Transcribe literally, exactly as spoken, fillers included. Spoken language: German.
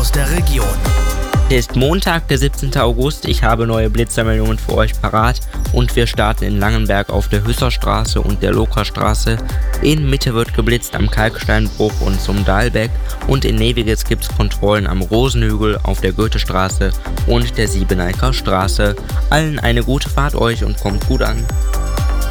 aus der Region. Es ist Montag, der siebzehnten August. Ich habe neue Blitzermeldungen für euch parat und wir starten in Langenberg auf der Hüsserstraße und der Lokerstraße. In Mitte wird geblitzt am Kalksteinbruch und zum Dahlbeck und in Neviges gibt es Kontrollen am Rosenhügel, auf der Goethestraße und der Siebeneiker Straße. Allen eine gute Fahrt euch und kommt gut an.